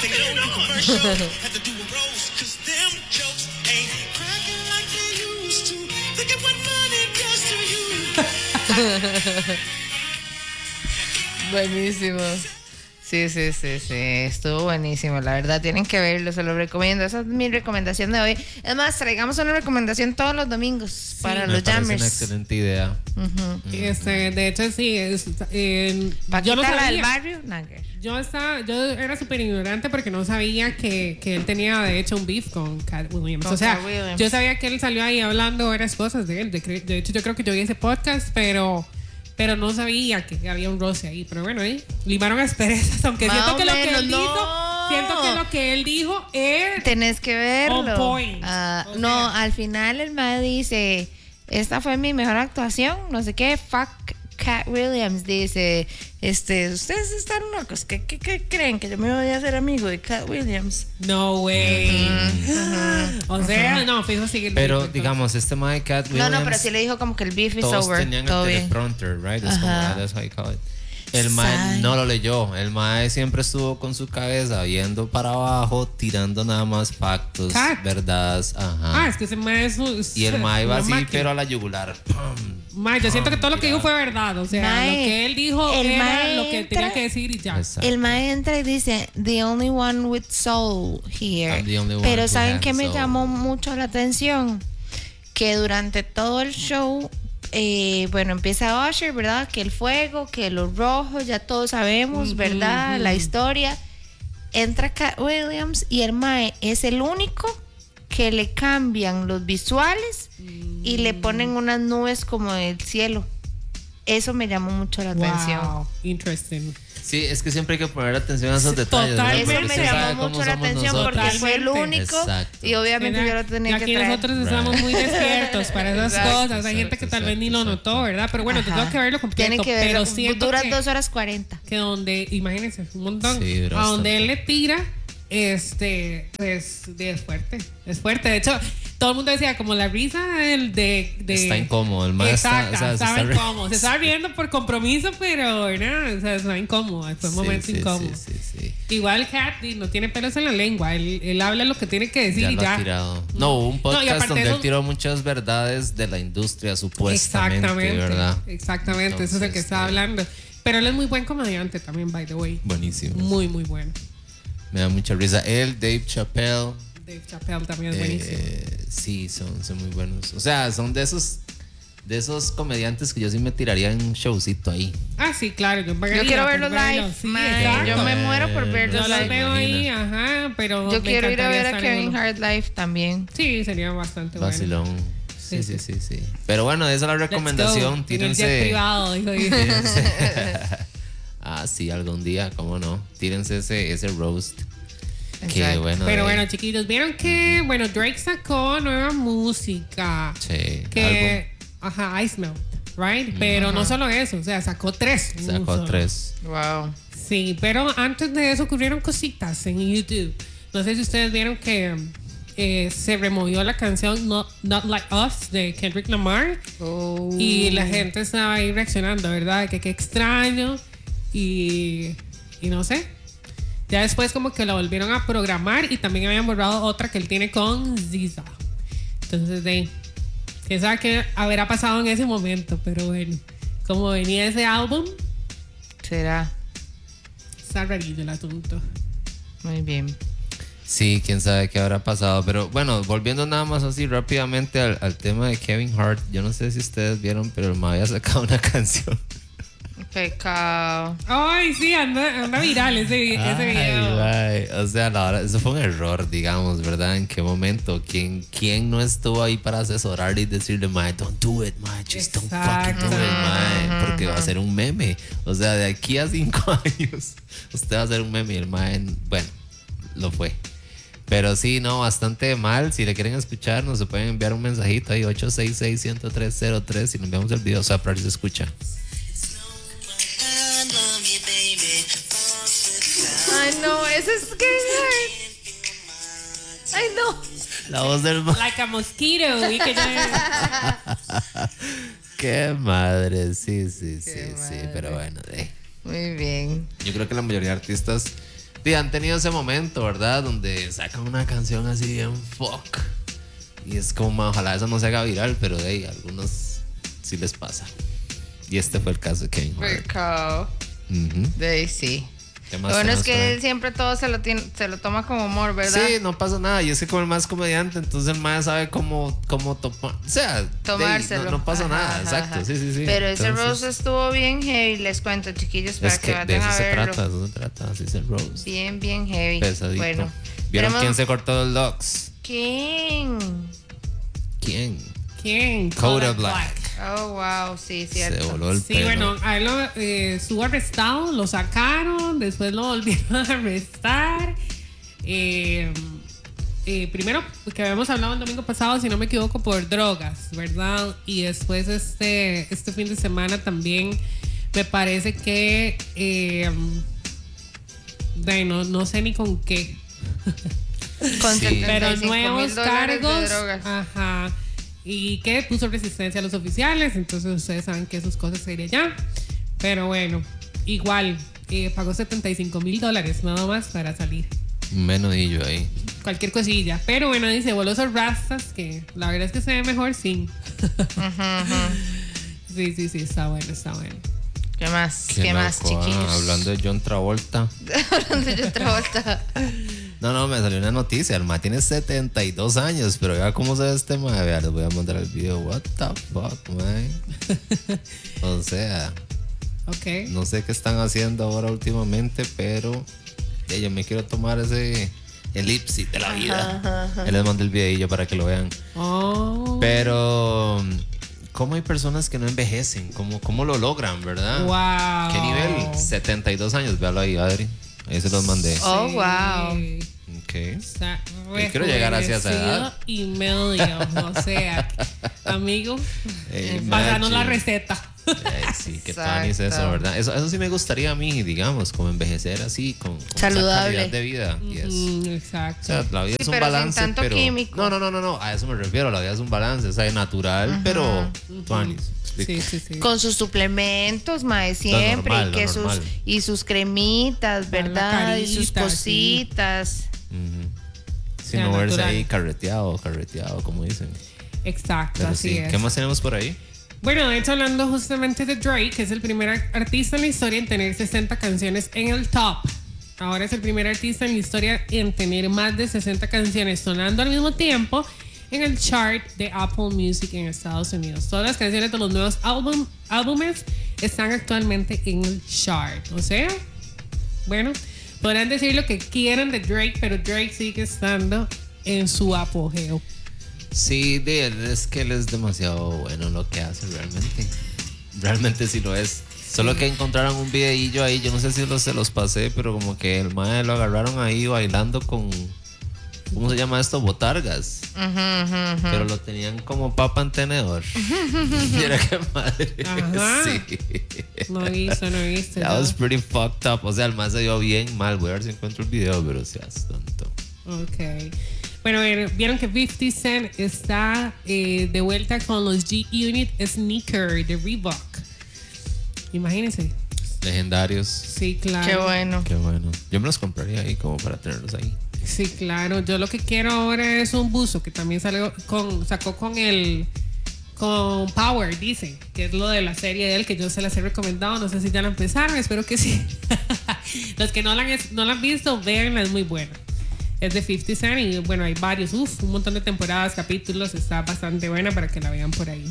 Buenísimo. Sí, estuvo buenísimo, la verdad, tienen que verlo, se lo recomiendo, esa es mi recomendación de hoy. Es más, traigamos una recomendación todos los domingos para los jammers. Es una excelente idea. De hecho, sí, yo no sabía. Del barrio, Nagger. Yo era súper ignorante porque no sabía que él tenía, de hecho, un beef con Cat Williams. Yo sabía que él salió ahí hablando varias cosas de él. De hecho, yo creo que yo vi ese podcast, pero no sabía que había un roce ahí. Pero bueno, limaron asperezas, aunque siento que lo que él dijo es... Tenés que verlo. On point. No, al final el mae dice, esta fue mi mejor actuación, no sé qué, fuck Cat Williams, dice, ustedes están locos, ¿qué creen? ¿Que yo me voy a hacer amigo de Cat Williams? No way. O sea, no, fijo, sigue. Pero digamos, este mae Cat Williams, no, pero sí le dijo como que el beef is over. Todos tenían el teleprompter, right? Es como, that's how you call it. El mae no lo leyó. El mae siempre estuvo con su cabeza viendo para abajo, tirando nada más factos, verdades. Ajá. Es que ese mae es... Y el mae va así, pero a la yugular. Mae, yo siento que todo lo que dijo fue verdad. O sea, mae, lo que él dijo era lo que tenía que decir y ya. Exacto. El mae entra y dice, the only one with soul here. Pero ¿saben qué me llamó mucho la atención? Que durante todo el show... bueno, empieza Usher, ¿verdad? Que el fuego, que los rojos, ya todos sabemos, ¿verdad? La historia. Entra Cat Williams y el mae es el único que le cambian los visuales y le ponen unas nubes como del cielo. Eso me llamó mucho la atención. Wow, interesting. Sí, es que siempre hay que poner atención a esos detalles. Eso me llamó mucho la atención porque fue el único. Exacto. Y obviamente yo lo tenía que traer. Aquí nosotros estamos muy despiertos para esas cosas. Hay gente que tal vez ni lo notó, ¿verdad? Pero bueno, tengo que verlo completo. Tienen que verlo. Pero dura 2 horas 40. Que donde, imagínense, un montón. Sí, a donde él le tira, pues es fuerte. Es fuerte. De hecho, todo el mundo decía como la risa de está incómodo, el más estaba incómodo. Se estaba riendo por compromiso, pero ¿no? O sea, estaba incómodo. Fue un momento incómodo. Sí. Igual Cat no tiene pelos en la lengua. Él habla lo que tiene que decir ya y lo ya. Ha tirado. No, un podcast donde él tiró muchas verdades de la industria, supuestamente, ¿verdad? Exactamente, entonces, eso es el que estaba hablando. Pero él es muy buen comediante también, by the way. Buenísimo. Muy, muy bueno. Me da mucha risa. Él, Dave Chappelle también es buenísimo. Sí, son muy buenos. O sea, son de esos comediantes que yo sí me tiraría en un showcito ahí. Ah, sí, claro. Yo quiero verlos live. Sí, yo me muero por verlos live. Yo los veo ahí, ajá, pero yo quiero ir a ver a Kevin Hart live también. Sí, sería bastante vacilón. Bueno. Sí. Pero bueno, esa es la recomendación. Tírense. Privado, dijo. Sí, algún día, cómo no. Tírense ese roast. Qué bueno. Pero bueno, chiquillos, vieron que Drake sacó nueva música. Sí. Que Ice Melt, right? Pero no solo eso, o sea, sacó 3. Sacó 3. Wow. Sí, pero antes de eso ocurrieron cositas en YouTube. No sé si ustedes vieron que se removió la canción Not Like Us de Kendrick Lamar. Y la gente estaba ahí reaccionando, ¿verdad? Que qué extraño. Y no sé. Ya después como que la volvieron a programar y también habían borrado otra que él tiene con SZA. Entonces, quién sabe qué habrá pasado en ese momento, pero bueno, como venía ese álbum, será. Está rarillo el asunto. Muy bien. Sí, quién sabe qué habrá pasado. Pero bueno, volviendo nada más así rápidamente al tema de Kevin Hart. Yo no sé si ustedes vieron, pero me había sacado una canción. Pecado. Ay, sí, anda viral ese video. Ay, o sea, eso fue un error, digamos, ¿verdad? ¿En qué momento? ¿Quién no estuvo ahí para asesorar y decirle, mae, don't do it, mae, just don't fucking do it, mae? Porque va a ser un meme. O sea, de aquí a 5 años, usted va a hacer un meme y el mae, bueno, lo fue. Pero sí, no, bastante mal. Si le quieren escuchar, nos se pueden enviar un mensajito ahí, 866-10303, y nos enviamos el video, o sea, para ver si se escucha. Ay, no, ese es Kevin Hart. Ay, no. La voz del mar. Like a mosquito. Qué madre, sí, pero bueno. Muy bien. Yo creo que la mayoría de artistas, han tenido ese momento, ¿verdad? Donde sacan una canción así bien fuck. Y es como, ojalá eso no se haga viral, pero de ahí algunos sí les pasa. Y este fue el caso de Kevin Hart. De ahí sí. Bueno, es que él siempre todo se lo toma como humor, ¿verdad? Sí, no pasa nada. Y es que como el más comediante, entonces el más sabe cómo tomar. O sea, tomárselo. No pasa nada, exacto. Sí. Pero ese roast estuvo bien heavy, les cuento, chiquillos, para que vayan a verlo. De eso se trata, así es el roast. Bien heavy. Pesadito. Bueno, ¿vieron quién se cortó los locks? ¿Quién? Kodak Black. Oh, wow, sí, cierto. Se voló el pelo. Sí, bueno, a él estuvo arrestado, lo sacaron, después lo volvieron a arrestar. Primero, que habíamos hablado el domingo pasado, si no me equivoco, por drogas, ¿verdad? Y después este fin de semana también me parece que no sé ni con qué. Con sí. Pero nuevos cargos. De drogas. Ajá. Y que puso resistencia a los oficiales. Entonces ustedes saben que esas cosas se irían ya. Pero bueno, igual pagó $75,000 nada más para salir. Menudillo ahí. Cualquier cosilla. Pero bueno, dice bolosos rastas, que la verdad es que se ve mejor sin. Sí, está bueno. ¿Qué más, chiquillos? Hablando de John Travolta. No, me salió una noticia. El ma tiene 72 años, pero ya cómo se ve este ma. Vea, les voy a mandar el video. What the fuck, man. O sea, okay. No sé qué están haciendo ahora últimamente, pero yo me quiero tomar ese elipsis de la vida. Ajá. Les mandé el videillo para que lo vean. Oh. Pero ¿cómo hay personas que no envejecen? ¿Cómo lo logran, verdad? Wow. ¿Qué nivel? 72 años, véalo ahí, Adri. Ahí se los mandé. Oh, wow. Ok. Yo quiero llegar hacia esa edad. Y medio, o sea, amigo, pásanos la receta. Sí, que tal es eso, ¿verdad? Eso sí me gustaría a mí, digamos, como envejecer así, con saludable, esa calidad de vida. Exacto. O sea, la vida es un balance, sin tanto químico. No, a eso me refiero. La vida es un balance, o sea, natural, pero Sí. Con sus suplementos, mae, siempre. Normal, y sus cremitas, ¿verdad? Carita, y sus cositas. Si no verse ahí carreteado, como dicen. Exacto, pero así es. ¿Qué más tenemos por ahí? Bueno, de hecho, hablando justamente de Drake, que es el primer artista en la historia en tener 60 canciones en el top. Ahora es el primer artista en la historia en tener más de 60 canciones sonando al mismo tiempo en el chart de Apple Music en Estados Unidos. Todas las canciones de los nuevos álbumes están actualmente en el chart. O sea, bueno, podrán decir lo que quieran de Drake, pero Drake sigue estando en su apogeo. Sí, es que él es demasiado bueno en lo que hace realmente. Realmente sí lo es. Solo que encontraron un videillo ahí, yo no sé si se los pasé, pero como que el mae lo agarraron ahí bailando con, ¿cómo se llama esto? Botargas. Pero lo tenían como papa en tenedor. Mira qué madre. Sí. No he visto. That was pretty fucked up. O sea, el mae se dio bien mal. Voy a ver si encuentro el video, pero seas tonto. Ok. Bueno, vieron que 50 Cent está de vuelta con los G-Unit Sneaker de Reebok. Imagínense. Legendarios. Sí, claro. Qué bueno. Yo me los compraría ahí como para tenerlos ahí. Sí, claro. Yo lo que quiero ahora es un buzo que también sacó con Power, dice, que es lo de la serie de él, que yo se las he recomendado. No sé si ya la empezaron, espero que sí. Los que no la han visto, véanla, es muy buena. Es de 50 Cent y bueno, hay varios, un montón de temporadas, capítulos, está bastante buena para que la vean por ahí.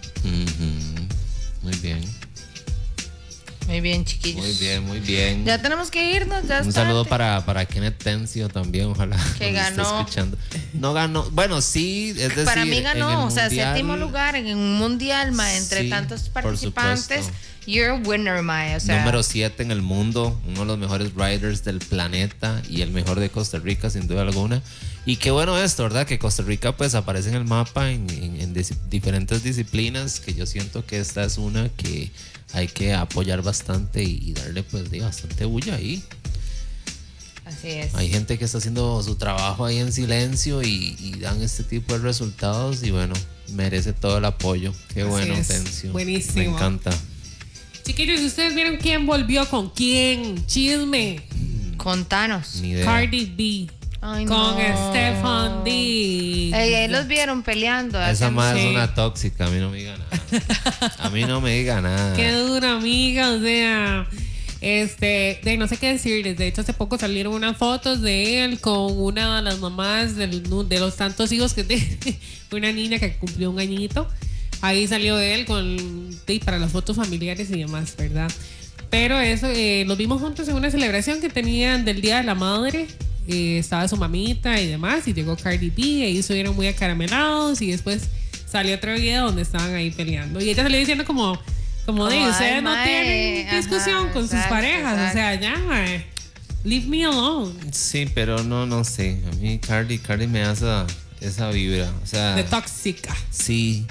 Muy bien. Muy bien, chiquillos. Muy bien. Ya tenemos que irnos, ya Un saludo para Kenneth Tencio también, ojalá. Que ganó. Esté escuchando. No ganó. Bueno, sí, es decir, para mí ganó, o sea, séptimo lugar en un mundial, entre tantos participantes. You're a winner, o sea. Número 7 en el mundo, uno de los mejores riders del planeta y el mejor de Costa Rica, sin duda alguna. Y qué bueno esto, ¿verdad? Que Costa Rica pues aparece en el mapa en diferentes disciplinas, que yo siento que esta es una que hay que apoyar bastante y darle pues bastante bulla ahí. Así es. Hay gente que está haciendo su trabajo ahí en silencio y dan este tipo de resultados y bueno, merece todo el apoyo. Qué bueno, Tencio. Buenísimo. Me encanta. Chiquillos, ¿ustedes vieron quién volvió con quién? Chisme. Contanos. Ni idea. Cardi B. Ay, con no. Stefan D. Ahí los vieron peleando. Esa más Sí. es una tóxica, a mí no me diga nada. A mí no me diga nada. Qué dura, amiga, o sea, no sé qué decirles. De hecho, hace poco salieron unas fotos de él con una de las mamás de los tantos hijos que tiene, una niña que cumplió 1 añito. Ahí salió él para las fotos familiares y demás, ¿verdad? Pero eso, los vimos juntos en una celebración que tenían del Día de la Madre. Estaba su mamita y demás, y llegó Cardi B, y ellos estuvieron muy acaramelados, y después salió otro video donde estaban ahí peleando. Y ella salió diciendo como de ustedes no tienen discusión con sus parejas, exacto. O sea, ya, leave me alone. Sí, pero no sé. A mí Cardi me hace esa vibra. O sea, de tóxica. Sí.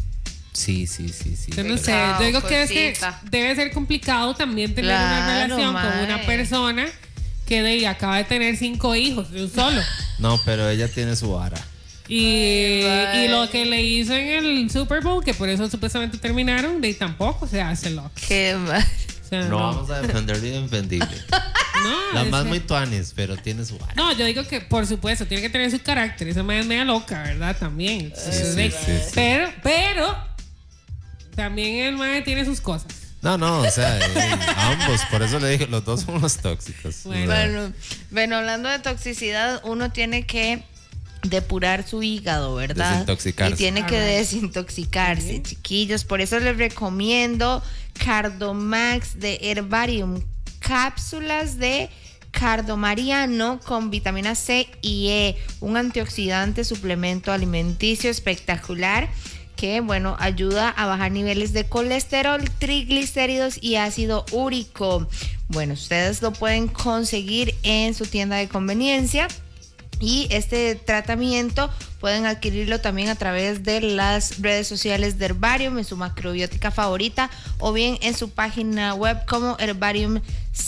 Yo no sé, yo digo que debe ser complicado también tener una relación con una persona que acaba de tener 5 hijos de un solo. No, pero ella tiene su vara. Y lo que le hizo en el Super Bowl, que por eso supuestamente terminaron, tampoco se hace loco. Qué mal. O sea, no vamos a defender lo indefendible. La más muy tuanis, pero tiene su vara. No, yo digo que por supuesto tiene que tener su carácter. Esa madre es media loca, ¿verdad? También. Sí. Pero también el madre tiene sus cosas. No, o sea, ambos, por eso le dije, los dos son los tóxicos. Bueno, hablando de toxicidad, uno tiene que depurar su hígado, ¿verdad? Desintoxicarse. Y tiene que desintoxicarse, chiquillos. Por eso les recomiendo Cardomax de Herbarium, cápsulas de cardomariano con vitamina C y E, un antioxidante suplemento alimenticio espectacular que, bueno, ayuda a bajar niveles de colesterol, triglicéridos y ácido úrico. Bueno, ustedes lo pueden conseguir en su tienda de conveniencia. Y este tratamiento pueden adquirirlo también a través de las redes sociales de Herbarium, en su macrobiótica favorita, o bien en su página web como herbariumcr.com.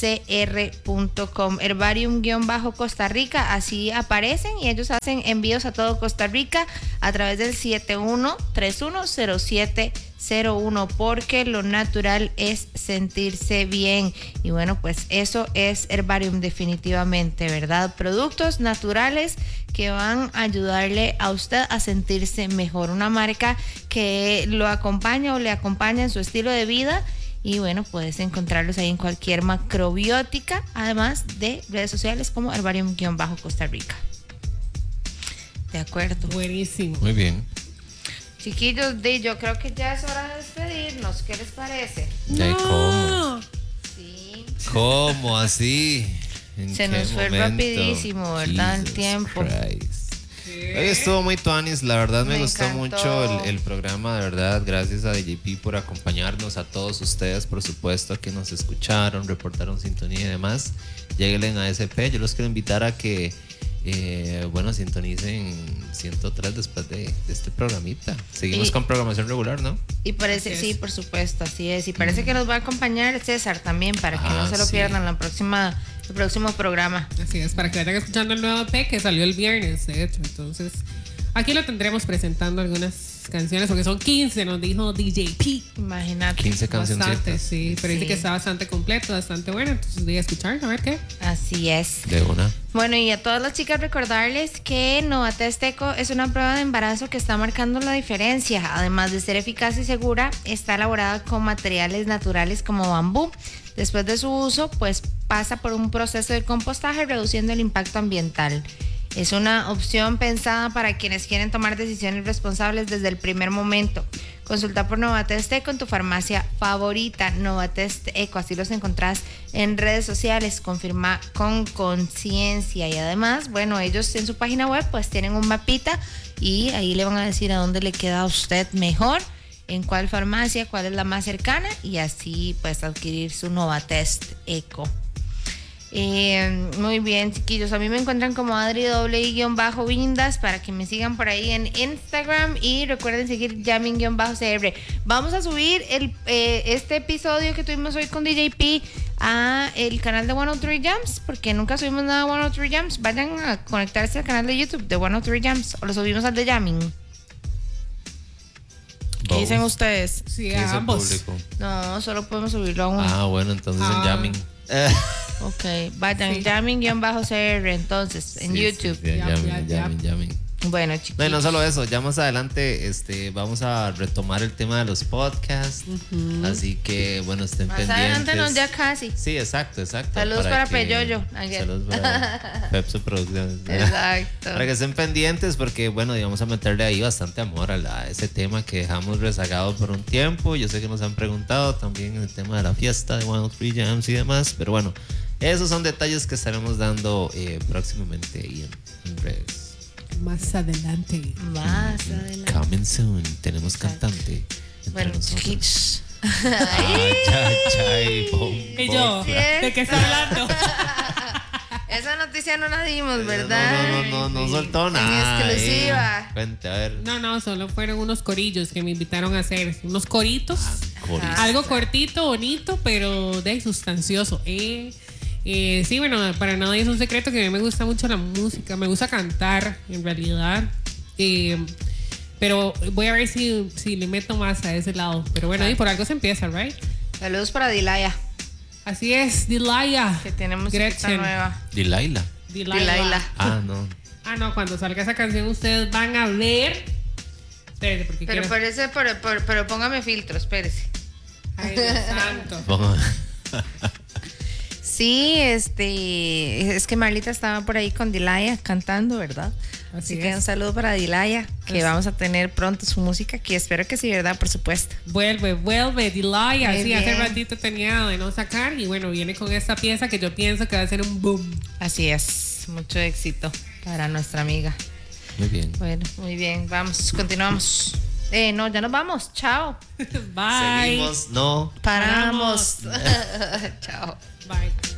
Herbarium-Costa Rica, así aparecen, y ellos hacen envíos a todo Costa Rica a través del 71310701, porque lo natural es sentirse bien. Y bueno, pues eso es Herbarium definitivamente, ¿verdad? Productos naturales que van a ayudarle a usted a sentirse mejor. Una marca que lo acompaña o le acompaña en su estilo de vida. Y bueno, puedes encontrarlos ahí en cualquier macrobiótica, además de redes sociales como Herbarium-Costa Rica. De acuerdo. Buenísimo. Muy bien. Chiquillos, yo creo que ya es hora de despedirnos. ¿Qué les parece? No. ¿Cómo? Sí. ¿Cómo así? Se nos fue rapidísimo, ¿verdad? El tiempo. Hoy estuvo muy tuanis, la verdad me gustó mucho el programa, de verdad. Gracias a DJP por acompañarnos, a todos ustedes, por supuesto, que nos escucharon, reportaron sintonía y demás. Lleguen a SP, yo los quiero invitar a que sintonicen 103 después de este programita. Seguimos con programación regular, ¿no? Y parece, sí, por supuesto, así es. Y parece que nos va a acompañar César también, para que no se lo pierdan el próximo programa. Así es, para que vayan escuchando el nuevo EP que salió el viernes, de hecho. Entonces, aquí lo tendremos presentando algunas canciones, porque son 15, nos dijo DJP. Imagínate. 15 canciones. Bastante, sí, pero dice que está bastante completo, bastante bueno. Entonces, voy a escuchar, a ver qué. Así es. De una. Bueno, y a todas las chicas recordarles que Novatest Eco es una prueba de embarazo que está marcando la diferencia. Además de ser eficaz y segura, está elaborada con materiales naturales como bambú. Después de su uso, pues pasa por un proceso de compostaje, reduciendo el impacto ambiental. Es una opción pensada para quienes quieren tomar decisiones responsables desde el primer momento. Consulta por Novatest Eco en tu farmacia favorita. Novatest Eco, así los encontrás en redes sociales. Confirma con conciencia. Y además, bueno, ellos en su página web pues tienen un mapita y ahí le van a decir a dónde le queda a usted mejor, en cuál farmacia, cuál es la más cercana, y así pues adquirir su Novatest Eco. Muy bien, chiquillos, a mí me encuentran como Adri_Vindas para que me sigan por ahí en Instagram, y recuerden seguir Jamming_CR. Vamos a subir este episodio que tuvimos hoy con DJP a el canal de 103 Jams, porque nunca subimos nada de 103 Jams. Vayan a conectarse al canal de YouTube de 103 Jams, o lo subimos al de Jamming. ¿Qué dicen ustedes? Sí, a ambos. No, solo podemos subirlo a uno. Ah, bueno, entonces en Jamming. Ok, vayan, Jamming-CR entonces, en YouTube. Jamming. Bueno, chiquitos. No, y no solo eso, ya más adelante vamos a retomar el tema de los podcasts. Así que, bueno, estén pendientes. Más adelante no, ya casi. Sí, exacto. Saludos para Peyoyo. Saludos para Pepsi Producciones. Exacto. Para que estén pendientes porque, bueno, vamos a meterle ahí bastante amor a ese tema que dejamos rezagado por un tiempo. Yo sé que nos han preguntado también el tema de la fiesta de Wild Free Jams y demás. Pero bueno, esos son detalles que estaremos dando próximamente ahí en redes. Más adelante. Coming soon. Tenemos cantante. Bueno, chiquitos. Y yo, ¿de qué está hablando? Esa noticia no la dimos, ¿verdad? No soltó nada. En exclusiva. Cuente, a ver. No, solo fueron unos corillos que me invitaron a hacer. Unos coritos. Algo cortito, bonito, pero sustancioso. Sí, bueno, para nadie es un secreto que a mí me gusta mucho la música, me gusta cantar en realidad, pero voy a ver si le meto más a ese lado. Pero bueno, y por algo se empieza, ¿right? Saludos para Dilaya. Así es, Dilaya. Que tenemos esta nueva. Dilaila. No, cuando salga esa canción ustedes van a ver. Espérese, porque pero póngame filtro, espérese. Ay, Dios santo. Sí, es que Marlita estaba por ahí con Dilaya cantando, ¿verdad? Así que un saludo para Dilaya, que vamos a tener pronto su música aquí. Espero que sí, ¿verdad? Por supuesto. Vuelve, Dilaya. Sí, hace ratito tenía de no sacar y bueno, viene con esta pieza que yo pienso que va a ser un boom. Así es, mucho éxito para nuestra amiga. Muy bien. Bueno, muy bien, vamos, continuamos. No, ya nos vamos, chao. Bye. Seguimos, no. Paramos. Chao. Bye.